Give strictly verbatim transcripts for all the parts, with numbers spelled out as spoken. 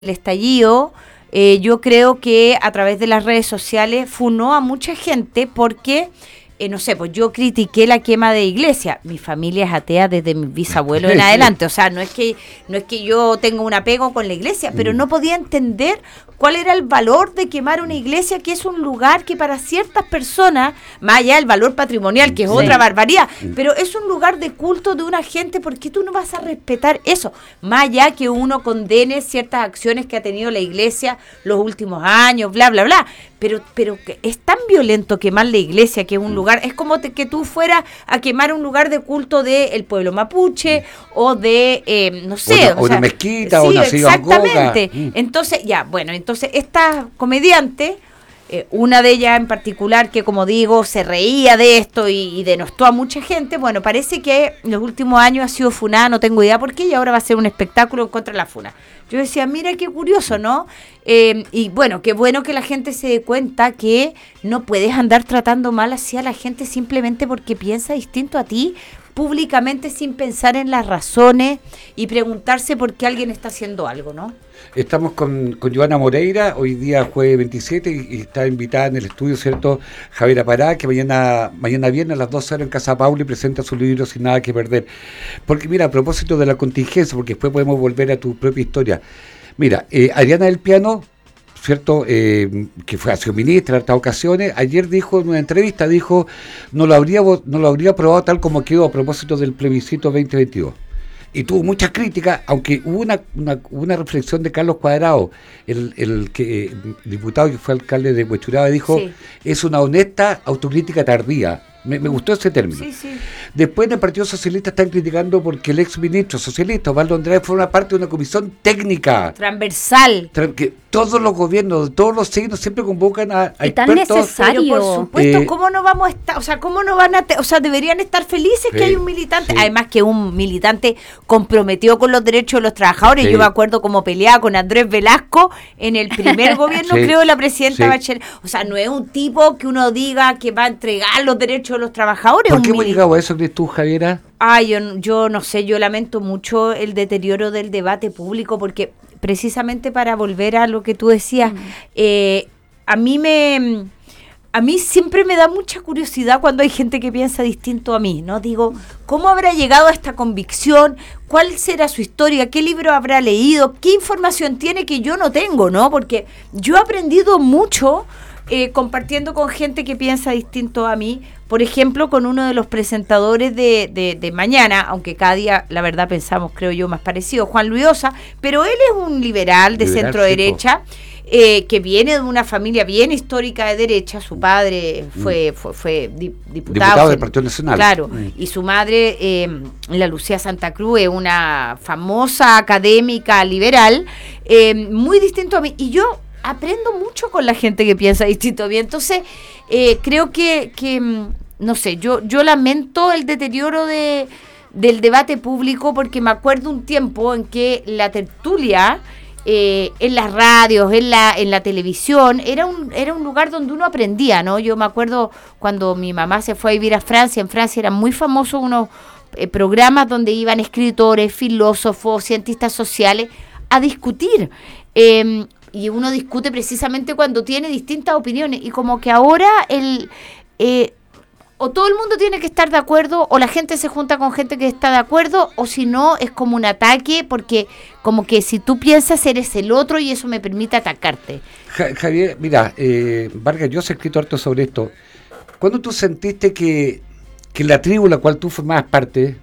el estallido, eh, yo creo que a través de las redes sociales funó a mucha gente porque, eh, no sé, pues yo critiqué la quema de iglesia. Mi familia es atea desde mi bisabuelo en adelante. O sea, no es que no es que yo tenga un apego con la iglesia, pero no podía entender cuál era el valor de quemar una iglesia, que es un lugar que para ciertas personas, más allá del valor patrimonial, que es sí. otra barbaridad, pero es un lugar de culto de una gente. ¿Por qué tú no vas a respetar eso? Más allá que uno condene ciertas acciones que ha tenido la iglesia los últimos años, bla, bla, bla. Pero, pero es tan violento quemar la iglesia, que es un lugar, es como te, que tú fueras a quemar un lugar de culto del pueblo mapuche o de, eh, no sé. O, o, o sea, una mezquita sí, o una sinagoga. Exactamente. Entonces, ya, bueno, entonces esta comediante, eh, una de ellas en particular, que como digo, se reía de esto y, y denostó a mucha gente, bueno, parece que en los últimos años ha sido funada, no tengo idea por qué, y ahora va a ser un espectáculo en contra de la funa. Yo decía, mira qué curioso, ¿no? Eh, y bueno, qué bueno que la gente se dé cuenta que no puedes andar tratando mal así a la gente simplemente porque piensa distinto a ti, públicamente, sin pensar en las razones y preguntarse por qué alguien está haciendo algo, ¿no? Estamos con, con Joana Moreira, hoy día jueves veintisiete, y, y está invitada en el estudio, ¿cierto? Javiera Pará, que mañana mañana viernes a las doce horas en Casa Pauli presenta su libro Sin Nada que Perder. Porque mira, a propósito de la contingencia, porque después podemos volver a tu propia historia. Mira, eh, Ariana del Piano, ¿cierto? Eh, que fue a sido ministra en estas ocasiones, ayer dijo en una entrevista, dijo, no lo habría no lo habría aprobado tal como quedó a propósito del plebiscito veinte veintidós. Y tuvo muchas críticas, aunque hubo una, una, una reflexión de Carlos Cuadrado, el, el que eh, diputado que fue alcalde de Huechuraba, dijo, sí. es una honesta autocrítica tardía. Me, me gustó ese término. Sí, sí. Después en el Partido Socialista están criticando porque el ex ministro socialista, Osvaldo Andrade, fue una parte de una comisión técnica. Transversal. Tra- que todos los gobiernos, todos los signos siempre convocan a, a y tan expertos. Necesario. Pero por supuesto, eh, ¿cómo no vamos a estar? O sea, ¿cómo no van a, te- o sea, deberían estar felices sí, que hay un militante? Sí. Además que un militante comprometido con los derechos de los trabajadores. Sí. Yo me acuerdo cómo peleaba con Andrés Velasco en el primer gobierno, sí. creo, de la presidenta sí. Bachelet. O sea, no es un tipo que uno diga que va a entregar los derechos de los trabajadores. ¿Por qué hemos llegado a eso, crees tú, Javiera? Ay, yo, yo no sé, yo lamento mucho el deterioro del debate público, porque precisamente para volver a lo que tú decías, mm. eh, a mí me... A mí siempre me da mucha curiosidad cuando hay gente que piensa distinto a mí, ¿no? Digo, ¿cómo habrá llegado a esta convicción? ¿Cuál será su historia? ¿Qué libro habrá leído? ¿Qué información tiene que yo no tengo, no? Porque yo he aprendido mucho eh, compartiendo con gente que piensa distinto a mí. Por ejemplo, con uno de los presentadores de, de, de Mañana, aunque cada día, la verdad, pensamos, creo yo, más parecido, Juan Luis Osa, pero él es un liberal de liberal, centro-derecha, sí, eh, que viene de una familia bien histórica de derecha. Su padre fue, fue, fue diputado, diputado del Partido Nacional. Claro, mm. y su madre, eh, la Lucía Santa Cruz, es una famosa académica liberal, eh, muy distinto a mí. Y yo aprendo mucho con la gente que piensa distinto a mí. Entonces, eh, creo que... que no sé, yo yo lamento el deterioro de del debate público, porque me acuerdo un tiempo en que la tertulia eh, en las radios, en la en la televisión, era un era un lugar donde uno aprendía, ¿no? Yo me acuerdo cuando mi mamá se fue a vivir a Francia, en Francia eran muy famosos unos eh, programas donde iban escritores, filósofos, cientistas sociales a discutir. Eh, y uno discute precisamente cuando tiene distintas opiniones, y como que ahora el... Eh, o todo el mundo tiene que estar de acuerdo, o la gente se junta con gente que está de acuerdo, o si no, es como un ataque, porque como que si tú piensas eres el otro y eso me permite atacarte. Ja, Javier, mira, eh, Vargas, yo he escrito harto sobre esto. ¿Cuándo tú sentiste que, que la tribu la cual tú formabas parte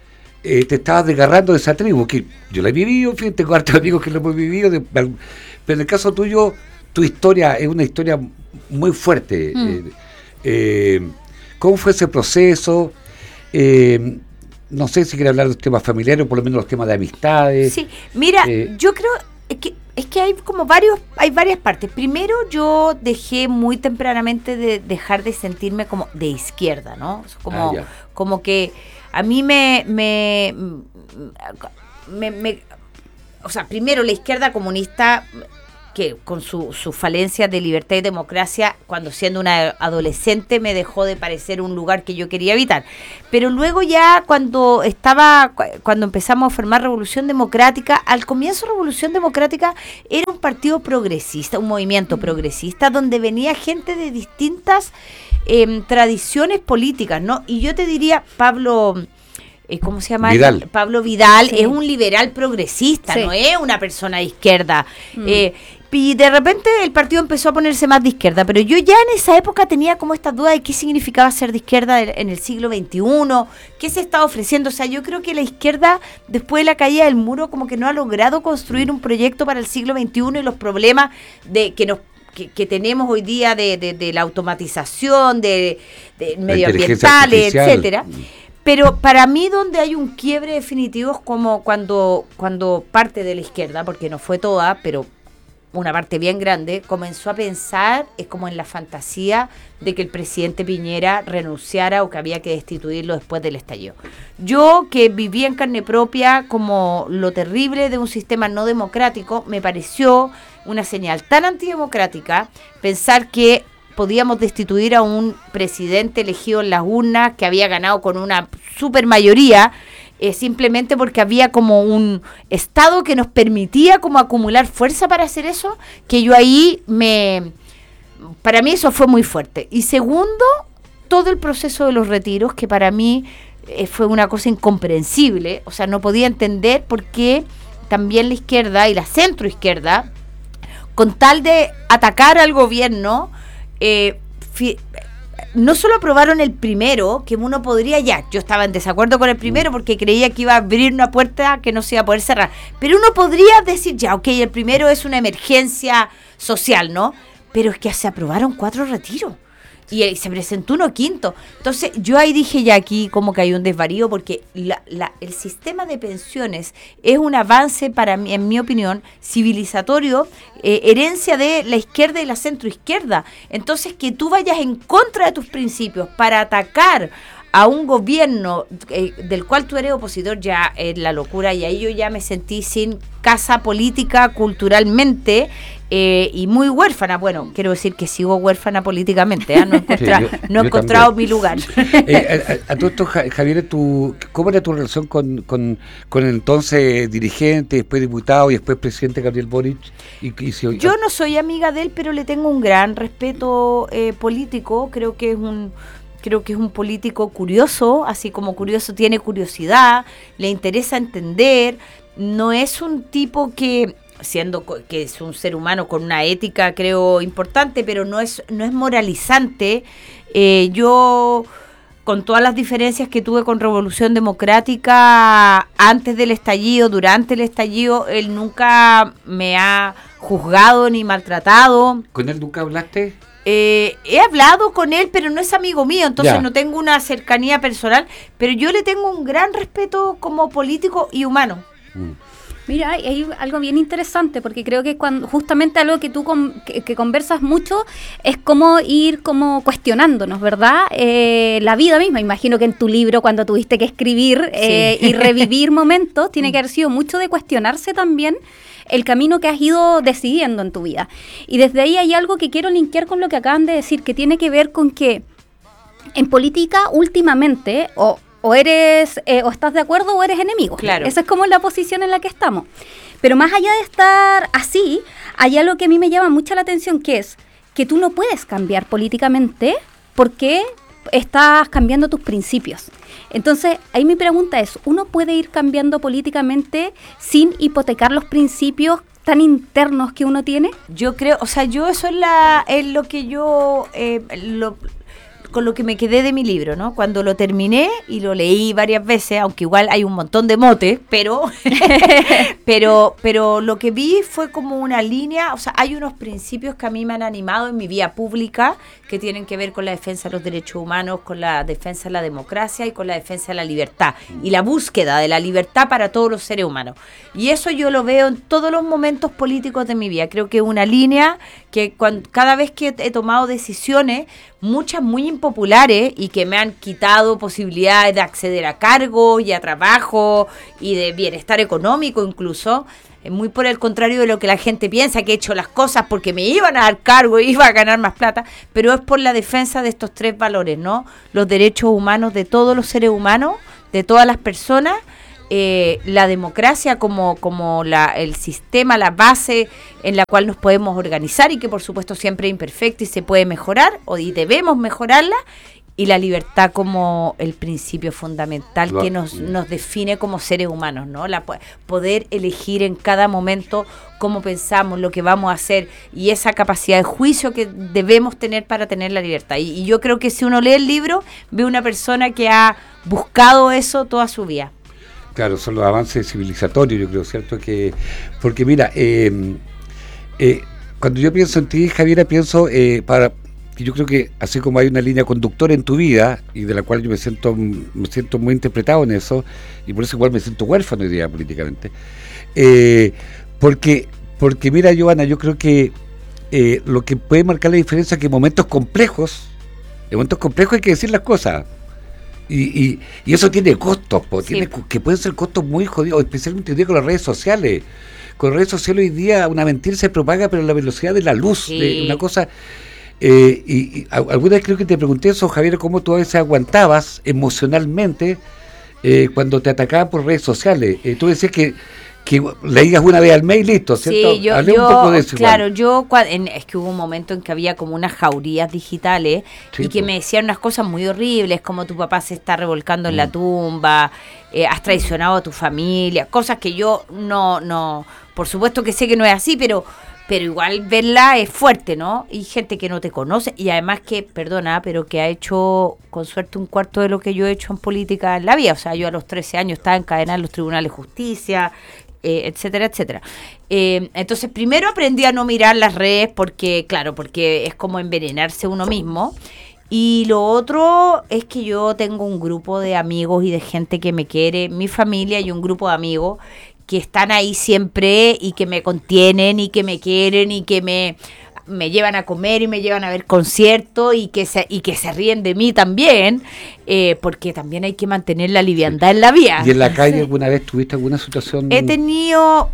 eh, te estabas desgarrando de esa tribu? Que yo la he vivido, en fin, tengo hartos amigos que lo hemos vivido, de, pero en el caso tuyo, tu historia es una historia muy fuerte. Mm. Eh, eh, ¿Cómo fue ese proceso? Eh, no sé si quiere hablar de los temas familiares o por lo menos los temas de amistades. Sí, mira, eh, yo creo es que, es que hay como varios, hay varias partes. Primero, yo dejé muy tempranamente de dejar de sentirme como de izquierda, ¿no? Como, ah, como que a mí me, me, me, me, o sea, primero la izquierda comunista que con su, su falencia de libertad y democracia, cuando siendo una adolescente me dejó de parecer un lugar que yo quería habitar. Pero luego ya cuando estaba, cuando empezamos a formar Revolución Democrática, al comienzo Revolución Democrática era un partido progresista, un movimiento progresista, donde venía gente de distintas eh, tradiciones políticas, ¿no? Y yo te diría, Pablo... Eh, ¿Cómo se llama? Vidal. Pablo Vidal Sí. es un liberal progresista, Sí. no es una persona de izquierda. Mm. Eh, y de repente el partido empezó a ponerse más de izquierda, pero yo ya en esa época tenía como esta duda de qué significaba ser de izquierda en el siglo veintiuno, qué se estaba ofreciendo. O sea, yo creo que la izquierda, después de la caída del muro, como que no ha logrado construir un proyecto para el siglo veintiuno y los problemas de que nos Que, que tenemos hoy día de, de, de la automatización, de, de medioambientales, etcétera. Pero para mí donde hay un quiebre definitivo es como cuando, cuando parte de la izquierda, porque no fue toda, pero una parte bien grande, comenzó a pensar, es como en la fantasía de que el presidente Piñera renunciara o que había que destituirlo después del estallido. Yo, que viví en carne propia como lo terrible de un sistema no democrático, me pareció una señal tan antidemocrática pensar que podíamos destituir a un presidente elegido en las urnas que había ganado con una super mayoría, eh, simplemente porque había como un Estado que nos permitía como acumular fuerza para hacer eso, que yo ahí me... Para mí eso fue muy fuerte. Y segundo, todo el proceso de los retiros, que para mí eh, fue una cosa incomprensible. O sea, no podía entender por qué también la izquierda y la centroizquierda, con tal de atacar al gobierno, eh, fi- no solo aprobaron el primero, que uno podría ya, yo estaba en desacuerdo con el primero porque creía que iba a abrir una puerta que no se iba a poder cerrar, pero uno podría decir ya, ok, el primero es una emergencia social, ¿no? Pero es que se aprobaron cuatro retiros y, y se presentó uno quinto. Entonces yo ahí dije ya aquí como que hay un desvarío, porque la, la, el sistema de pensiones es un avance para mí, en mi opinión, civilizatorio, eh, herencia de la izquierda y la centroizquierda. Entonces que tú vayas en contra de tus principios para atacar a un gobierno eh, del cual tú eres opositor, ya es la locura, y ahí yo ya me sentí sin casa política culturalmente, eh, y muy huérfana. Bueno, quiero decir que sigo huérfana políticamente, ¿eh? No he encontrado, Sí, yo- no he yo encontrado también. mi lugar. Eh, a, a, a todo esto, Ja- Javier, tu, ¿cómo era tu relación con, con, con el entonces dirigente, después diputado y después presidente Gabriel Boric? Y, y si- Yo no soy amiga de él, pero le tengo un gran respeto eh, político. Creo que es un creo que es un político curioso, así como curioso tiene curiosidad, le interesa entender. No es un tipo que, siendo co- que es un ser humano con una ética, creo, importante, pero no es no es moralizante. Eh, yo, con todas las diferencias que tuve con Revolución Democrática antes del estallido, durante el estallido, él nunca me ha juzgado ni maltratado. ¿Con él nunca hablaste? Eh, he hablado con él, pero no es amigo mío, entonces Ya. no tengo una cercanía personal, pero yo le tengo un gran respeto como político y humano. Mm. Mira, hay, hay algo bien interesante, porque creo que cuando justamente algo que tú con- que, que conversas mucho es como ir como cuestionándonos, ¿verdad? Eh, la vida misma. Imagino que en tu libro, cuando tuviste que escribir eh, Sí. y revivir momentos, tiene que haber sido mucho de cuestionarse también el camino que has ido decidiendo en tu vida. Y desde ahí hay algo que quiero linkear con lo que acaban de decir, que tiene que ver con que en política últimamente o, o eres eh, o estás de acuerdo o eres enemigo. Claro. Esa es como la posición en la que estamos. Pero más allá de estar así, hay algo que a mí me llama mucho la atención, que es que tú no puedes cambiar políticamente porque estás cambiando tus principios. Entonces, ahí mi pregunta es, ¿uno puede ir cambiando políticamente sin hipotecar los principios tan internos que uno tiene? Yo creo, o sea, yo eso es, la, es lo que yo, eh, lo, con lo que me quedé de mi libro, ¿no? Cuando lo terminé y lo leí varias veces, aunque igual hay un montón de motes, pero, pero, pero lo que vi fue como una línea, o sea, hay unos principios que a mí me han animado en mi vida pública, que tienen que ver con la defensa de los derechos humanos, con la defensa de la democracia y con la defensa de la libertad, y la búsqueda de la libertad para todos los seres humanos. Y eso yo lo veo en todos los momentos políticos de mi vida. Creo que es una línea que cuando, cada vez que he tomado decisiones, muchas muy impopulares y que me han quitado posibilidades de acceder a cargos y a trabajo y de bienestar económico incluso, muy por el contrario de lo que la gente piensa, que he hecho las cosas porque me iban a dar cargo y iba a ganar más plata, pero es por la defensa de estos tres valores, ¿no? Los derechos humanos de todos los seres humanos, de todas las personas, eh, la democracia como, como la, el sistema, la base en la cual nos podemos organizar y que por supuesto siempre es imperfecta y se puede mejorar, o y debemos mejorarla, y la libertad como el principio fundamental que nos, nos define como seres humanos, ¿no? La, poder elegir en cada momento cómo pensamos, lo que vamos a hacer, y esa capacidad de juicio que debemos tener para tener la libertad. Y, y yo creo que si uno lee el libro, ve una persona que ha buscado eso toda su vida. Claro, son los avances civilizatorios, yo creo, ¿cierto? Que porque mira, eh, eh, cuando yo pienso en ti, Javiera, pienso eh, para... que yo creo que así como hay una línea conductora en tu vida y de la cual yo me siento me siento muy interpretado en eso, y por eso igual me siento huérfano hoy día políticamente, eh, porque porque mira, Giovanna, yo creo que eh, lo que puede marcar la diferencia es que en momentos complejos en momentos complejos hay que decir las cosas, y, y, y eso tiene costos, po, sí. tiene, que pueden ser costos muy jodidos, especialmente hoy día con las redes sociales. Con las redes sociales hoy día una mentira se propaga, pero a la velocidad de la luz, sí. de una cosa... Eh, y, y alguna vez creo que te pregunté eso, Javier, cómo tú a veces aguantabas emocionalmente eh, cuando te atacaban por redes sociales. Eh, tú decías que, que leías una vez al mes y listo, ¿cierto? Sí, yo, Hablé yo un poco de eso. claro, igual. yo en, es que hubo un momento en que había como unas jaurías digitales, sí, y que pues. me decían unas cosas muy horribles, como tu papá se está revolcando mm. en la tumba, eh, has traicionado a tu familia, cosas que yo no, no, por supuesto que sé que no es así, pero... pero igual verla es fuerte, ¿no? Y gente que no te conoce, y además que, perdona, pero que ha hecho con suerte un cuarto de lo que yo he hecho en política en la vida. O sea, yo a los trece años estaba encadenada en los tribunales de justicia, eh, etcétera, etcétera. Eh, entonces, primero aprendí a no mirar las redes porque, claro, porque es como envenenarse uno mismo. Y lo otro es que yo tengo un grupo de amigos y de gente que me quiere, mi familia y un grupo de amigos que están ahí siempre y que me contienen y que me quieren y que me, me llevan a comer y me llevan a ver conciertos y que se, y que se ríen de mí también, eh, porque también hay que mantener la liviandad sí. en la vida. ¿Y en la calle alguna vez tuviste alguna situación? He tenido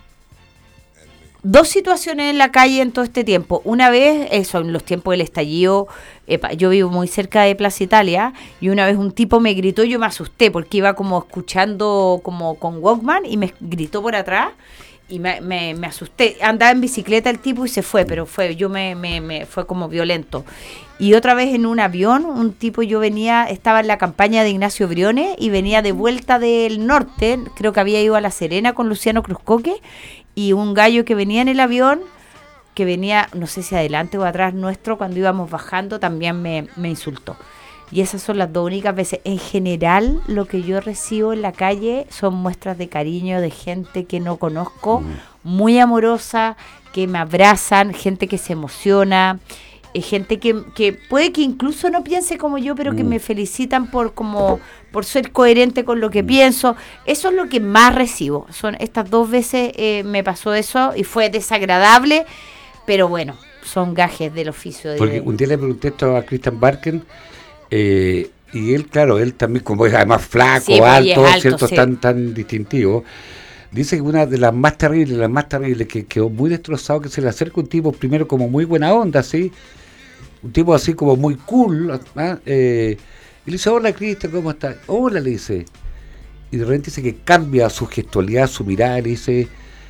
dos situaciones en la calle en todo este tiempo. Una vez, eso, en los tiempos del estallido, eh, yo vivo muy cerca de Plaza Italia, y una vez un tipo me gritó, yo me asusté porque iba como escuchando como con Walkman y me gritó por atrás y me, me, me asusté. Andaba en bicicleta el tipo y se fue, pero fue yo me, me, me fue como violento. Y otra vez en un avión, un tipo, yo venía, estaba en la campaña de Ignacio Briones y venía de vuelta del norte, creo que había ido a La Serena con Luciano Cruzcoque, y un gallo que venía en el avión, que venía, no sé si adelante o atrás nuestro, cuando íbamos bajando, también me, me insultó. Y esas son las dos únicas veces. En general, lo que yo recibo en la calle son muestras de cariño de gente que no conozco, muy amorosa, que me abrazan, gente que se emociona, eh, gente que, que puede que incluso no piense como yo, pero que me felicitan por como por ser coherente con lo que pienso. Eso es lo que más recibo. Son estas dos veces eh, me pasó eso y fue desagradable, pero bueno, son gajes del oficio. De Porque un día le pregunté esto a Christian Barken, eh, y él, claro, él también, como es además flaco, sí, alto, alto, cierto, sí. tan tan distintivo, dice que una de las más terribles, las más terribles, que quedó muy destrozado, que se le acerca un tipo primero como muy buena onda, así, un tipo así como muy cool, ¿ah? eh, y le dice, hola Cristian, ¿cómo estás? Hola, le dice. Y de repente dice que cambia su gestualidad, su mirada, le dice,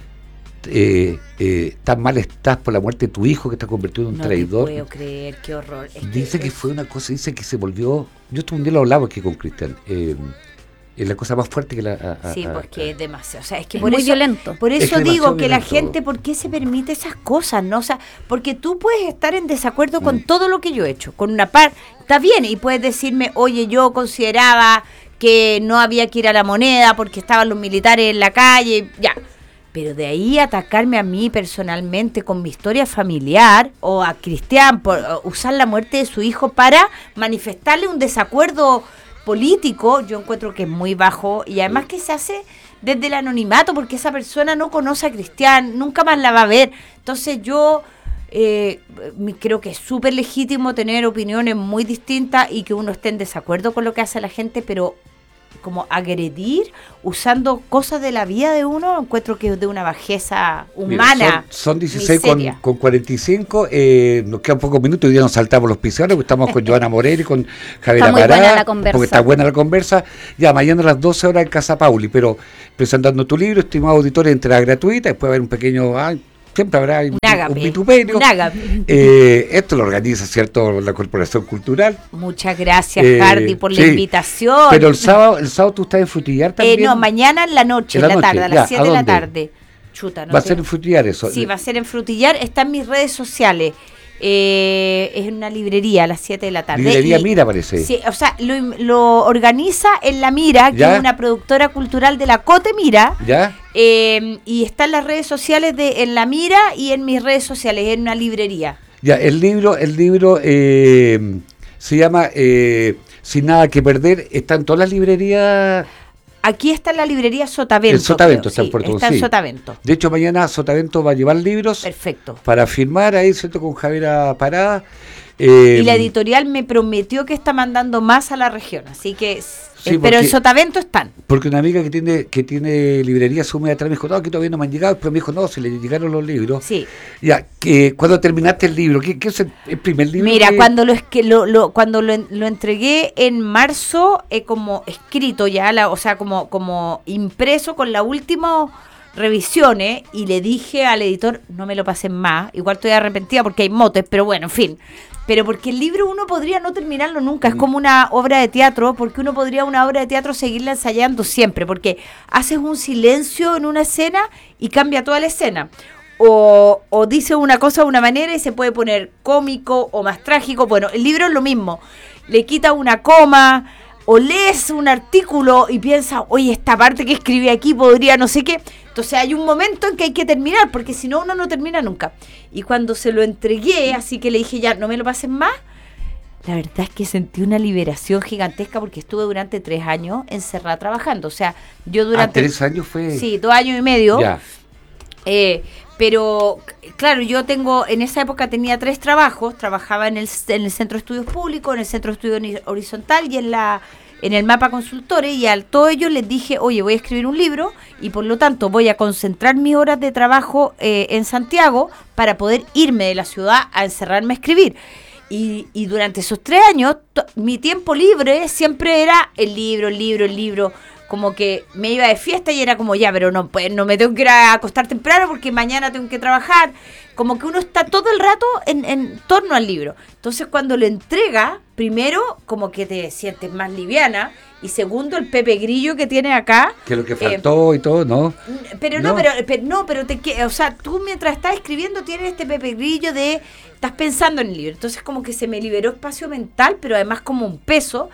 eh, eh, tan mal estás por la muerte de tu hijo que está convertido en un no traidor. No puedo creer, qué horror. Es dice que, que fue una cosa, dice que se volvió, yo un día lo hablaba aquí con Cristian, eh, es la cosa más fuerte que la... A, a, sí, pues que es demasiado, o sea, es que es por muy eso, violento. Por eso es digo que violento. La gente, ¿por qué se permite esas cosas? ¿No? O sea, porque tú puedes estar en desacuerdo mm. con todo lo que yo he hecho, con una par, está bien, y puedes decirme, oye, yo consideraba que no había que ir a La Moneda porque estaban los militares en la calle, ya. Pero de ahí atacarme a mí personalmente con mi historia familiar, o a Cristian por usar la muerte de su hijo para manifestarle un desacuerdo político, yo encuentro que es muy bajo, y además que se hace desde el anonimato, porque esa persona no conoce a Cristian, nunca más la va a ver. Entonces yo eh, creo que es súper legítimo tener opiniones muy distintas y que uno esté en desacuerdo con lo que hace la gente, pero como agredir usando cosas de la vida de uno, encuentro que es de una bajeza humana. Mira, son, son dieciséis con, con cuarenta y cinco, eh, nos quedan pocos minutos, hoy día nos saltamos los pisiones, porque estamos con Giovanna Moreira y con Javiera Pará, porque está buena la conversa. Ya, mañana a las doce horas en Casa Pauli, pero presentando tu libro, estimado auditores, entrada gratuita, después va a haber un pequeño... Ay, siempre habrá un, un, un vituperio. Un eh, esto lo organiza, ¿cierto?, la Corporación Cultural. Muchas gracias, eh, Hardy, por sí, la invitación. Pero el sábado, el sábado tú estás en Frutillar también. Eh, no, mañana en la noche, en la, la noche, tarde, a las siete de la tarde. Chuta, no va a ser en Frutillar eso. Sí, va a ser en Frutillar, está en mis redes sociales. Eh, es una librería a las siete de la tarde. Librería y, Mira, parece. Sí, o sea, lo, lo organiza en La Mira, que ¿ya? Es una productora cultural de la Cote Mira. ¿Ya? Eh, y está en las redes sociales de en La Mira y en mis redes sociales, en una librería. Ya, el libro, el libro eh, se llama eh, Sin Nada que Perder. Está en todas las librerías. Aquí está en la librería Sotavento. El Sotavento creo, está sí, en Puerto Está sí. en Sotavento. De hecho, mañana Sotavento va a llevar libros. Perfecto. Para firmar ahí, ¿cierto? Con Javiera Pará. Eh, y la editorial me prometió que está mandando más a la región, así que... Sí, eh, porque, pero en Sotavento están. Porque una amiga que tiene que tiene librería su media atrás me dijo, no, que todavía no me han llegado, pero me dijo, no, se le llegaron los libros. Sí. Ya, que cuando terminaste el libro, ¿qué, qué es el, el primer libro? Mira, que... cuando lo es que lo, lo cuando lo, lo entregué en marzo, eh, como escrito ya, la, o sea, como como impreso con la última revisiones, y le dije al editor, no me lo pasen más, igual estoy arrepentida porque hay motes, pero bueno, en fin. Pero porque el libro uno podría no terminarlo nunca, es como una obra de teatro, porque uno podría una obra de teatro seguirla ensayando siempre, porque haces un silencio en una escena y cambia toda la escena. O, o dice una cosa de una manera y se puede poner cómico o más trágico. Bueno, el libro es lo mismo, le quita una coma, o lees un artículo y piensas, oye, esta parte que escribí aquí podría no sé qué. Entonces hay un momento en que hay que terminar, porque si no, uno no termina nunca. Y cuando se lo entregué, así que le dije, ya, no me lo pasen más, la verdad es que sentí una liberación gigantesca, porque estuve durante tres años encerrada trabajando. O sea, yo durante... Ah, tres años fue... Sí, dos años y medio. Ya. Eh, pero, claro, yo tengo, en esa época tenía tres trabajos. Trabajaba en el, en el Centro de Estudios Públicos, en el Centro de Estudios Horizontal y en la... en el Mapa Consultores, y a todos ellos les dije, oye, voy a escribir un libro y por lo tanto voy a concentrar mis horas de trabajo eh, en Santiago para poder irme de la ciudad a encerrarme a escribir. Y, y durante esos tres años, to- mi tiempo libre siempre era el libro, el libro, el libro. Como que me iba de fiesta y era como, ya, pero no, pues no me tengo que ir a acostar temprano porque mañana tengo que trabajar. Como que uno está todo el rato en, en torno al libro. Entonces, cuando lo entrega, primero, como que te sientes más liviana. Y segundo, el Pepe Grillo que tiene acá. Que lo que faltó eh, y todo, ¿no? Pero no, no pero, pero no, pero te que, o sea, tú mientras estás escribiendo tienes este Pepe Grillo de, estás pensando en el libro. Entonces, como que se me liberó espacio mental, pero además como un peso.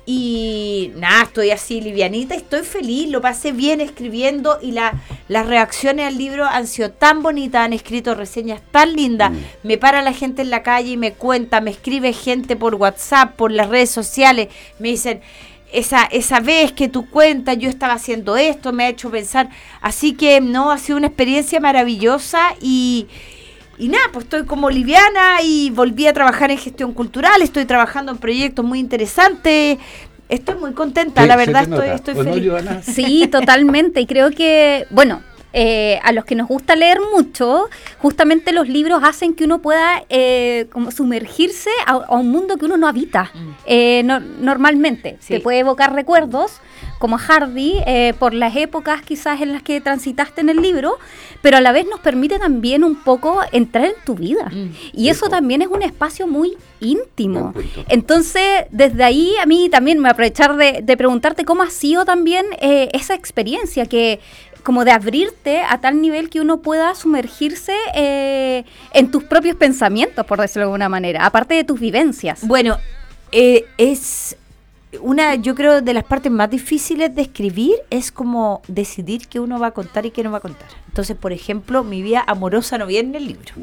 Y nada, estoy así livianita, estoy feliz, lo pasé bien escribiendo, y la, las reacciones al libro han sido tan bonitas, han escrito reseñas tan lindas. Mm. Me para la gente en la calle y me cuenta, me escribe gente por WhatsApp, por las redes sociales, me dicen, esa, esa vez que tú cuentas, yo estaba haciendo esto, me ha hecho pensar. Así que no, ha sido una experiencia maravillosa y... Y nada, pues estoy como liviana y volví a trabajar en gestión cultural, estoy trabajando en proyectos muy interesantes, estoy muy contenta, sí, la verdad estoy, estoy feliz. No, sí, totalmente, y creo que, bueno, eh, a los que nos gusta leer mucho, justamente los libros hacen que uno pueda eh, como sumergirse a, a un mundo que uno no habita mm. eh, no, normalmente, sí. Te puede evocar recuerdos, como Hardy, eh, por las épocas quizás en las que transitaste en el libro, pero a la vez nos permite también un poco entrar en tu vida. Mm, y eso también es un espacio muy íntimo. Entonces, desde ahí a mí también me voy a aprovechar de, de preguntarte cómo ha sido también eh, esa experiencia, que como de abrirte a tal nivel que uno pueda sumergirse eh, en tus propios pensamientos, por decirlo de alguna manera, aparte de tus vivencias. Bueno, eh, es... Una, yo creo, de las partes más difíciles de escribir es como decidir qué uno va a contar y qué no va a contar. Entonces, por ejemplo, mi vida amorosa no viene en el libro.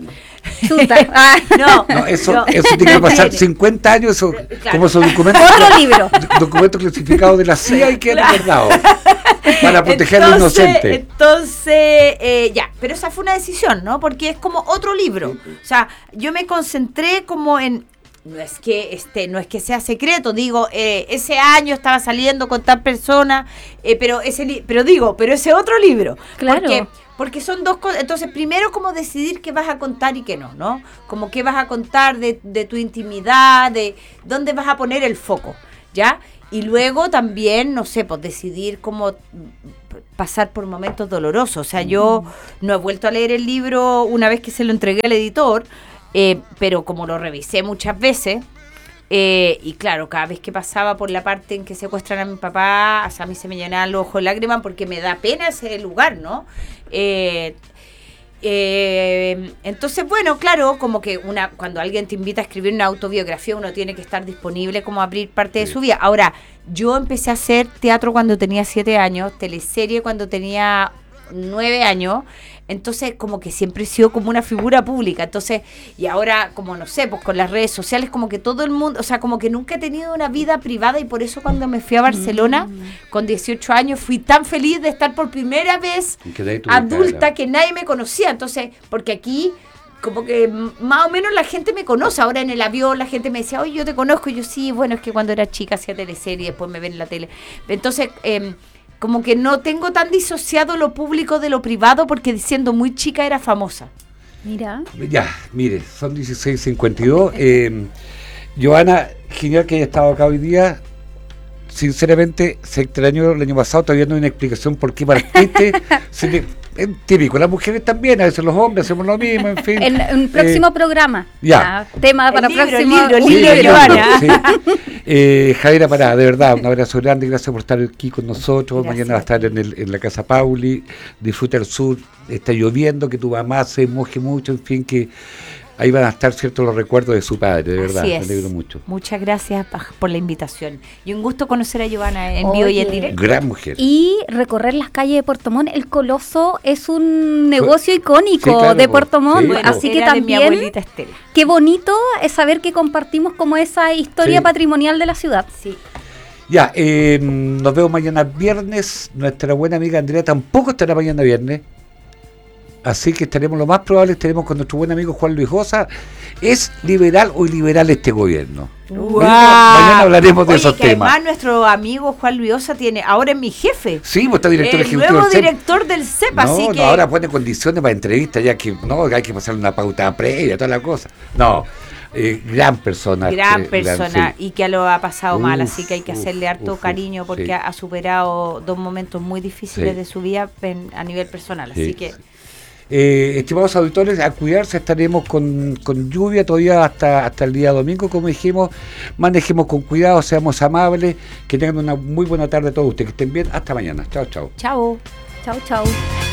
ah, no, no, eso, no, eso tiene que pasar cincuenta años, eso, claro. Como esos documentos. Otro libro. Documentos clasificados de la C I A y que claro. han guardado para proteger al inocente. Entonces, eh, ya, pero esa fue una decisión, ¿no? Porque es como otro libro. O sea, yo me concentré como en... no es que este, no es que sea secreto, digo, eh, ese año estaba saliendo con tal persona, eh, pero ese li- pero digo, pero ese otro libro. Claro. Porque, porque son dos cosas. Entonces, primero como decidir qué vas a contar y qué no, ¿no? Como qué vas a contar de, de tu intimidad, de dónde vas a poner el foco, ¿ya? Y luego también, no sé, pues decidir cómo pasar por momentos dolorosos. O sea, yo no he vuelto a leer el libro una vez que se lo entregué al editor, eh, pero como lo revisé muchas veces, eh, y claro, cada vez que pasaba por la parte en que secuestran a mi papá, o sea, a mí se me llenaban los ojos de lágrimas porque me da pena ese lugar, ¿no? Eh, Eh, entonces, bueno, claro, como que una cuando alguien te invita a escribir una autobiografía, uno tiene que estar disponible como a abrir parte de su vida. Ahora, yo empecé a hacer teatro cuando tenía siete años, teleserie cuando tenía nueve años, entonces como que siempre he sido como una figura pública, entonces, y ahora como no sé, pues con las redes sociales como que todo el mundo, o sea, como que nunca he tenido una vida privada, y por eso cuando me fui a Barcelona mm. con dieciocho años fui tan feliz de estar por primera vez adulta, cara. Que nadie me conocía, entonces, porque aquí como que más o menos la gente me conoce. Ahora en el avión la gente me decía, oye, yo te conozco, y yo sí, bueno, es que cuando era chica hacía teleserie y después me ven en la tele, entonces eh, como que no tengo tan disociado lo público de lo privado, porque siendo muy chica era famosa. Mira. Ya, mire, son dieciséis cincuenta y dos. Eh, Joana, genial que haya estado acá hoy día. Sinceramente, se extrañó el año pasado, todavía no hay una explicación por qué partiste. Es típico, las mujeres también, a veces los hombres hacemos lo mismo, en fin. En un próximo eh, programa. Ya. Ah, tema para el libro, próximo. El libro, el sí, libro de Joana. Sí. Eh, Javiera Pará, de verdad, un abrazo grande, gracias por estar aquí con nosotros. Gracias. Mañana va a estar en, el, en la Casa Pauli. Disfruta el sur, está lloviendo, que tu mamá se moje mucho, en fin, que ahí van a estar ciertos los recuerdos de su padre, de verdad, me alegro mucho. Muchas gracias por la invitación. Y un gusto conocer a Joana en vivo y en directo. Gran mujer. Y recorrer las calles de Puerto Montt. El Coloso es un negocio icónico sí, claro, de Puerto Montt, sí, bueno, así que también mi abuelita Estela. Qué bonito es saber que compartimos como esa historia sí. patrimonial de la ciudad. Sí. Ya, eh, nos vemos mañana viernes. Nuestra buena amiga Andrea tampoco estará mañana viernes. Así que estaremos, lo más probable, estaremos con nuestro buen amigo Juan Luis Josa. ¿Es liberal o iliberal este gobierno? Wow. Mañana hablaremos de Oye, esos que temas. Además, nuestro amigo Juan Luis Josa tiene, ahora es mi jefe. Sí, pues está director el ejecutivo nuevo del C E P. director del C E P, No, así no, que... ahora pone condiciones para entrevistas, ya que no, hay que pasarle una pauta previa, toda la cosa. No, eh, gran persona. Gran eh, persona, gran, sí. Y que lo ha pasado uf, mal, así que hay que uf, hacerle harto uf, cariño, porque sí. ha superado dos momentos muy difíciles sí. de su vida en, a nivel personal, sí, así que... Sí. Eh, estimados auditores, a cuidarse, estaremos con, con lluvia todavía hasta, hasta el día domingo, como dijimos. Manejemos con cuidado, seamos amables, que tengan una muy buena tarde todos ustedes, que estén bien, hasta mañana. Chao, chao. Chao. Chao, chao.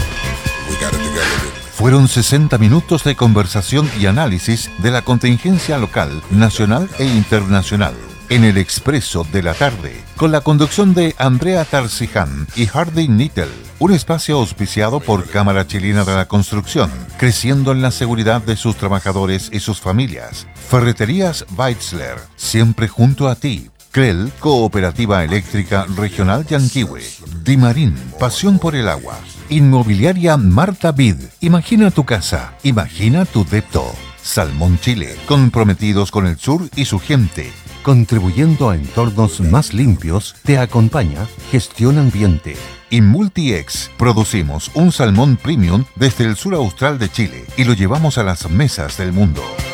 Fueron sesenta minutos de conversación y análisis de la contingencia local, nacional e internacional. En el Expreso de la Tarde, con la conducción de Andrea Tarciján y Hardy Nittel, un espacio auspiciado por Cámara Chilena de la Construcción, creciendo en la seguridad de sus trabajadores y sus familias. Ferreterías Weitzler, siempre junto a ti. Crel, Cooperativa Eléctrica Regional Yanquihue. Dimarín, pasión por el agua. Inmobiliaria Marta Vid, imagina tu casa, imagina tu depto. Salmón Chile, comprometidos con el sur y su gente. Contribuyendo a entornos más limpios, te acompaña Gestión Ambiente. Y Multiex, producimos un salmón premium desde el sur austral de Chile y lo llevamos a las mesas del mundo.